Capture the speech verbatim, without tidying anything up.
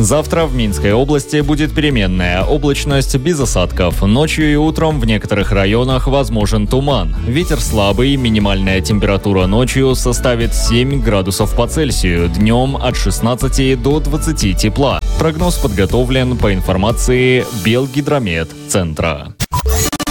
Завтра в Минской области будет переменная облачность без осадков. Ночью и утром в некоторых районах возможен туман. Ветер слабый, минимальная температура ночью составит семь градусов по Цельсию, днем от шестнадцати до двадцати тепла. Прогноз подготовлен по информации Белгидромет центра.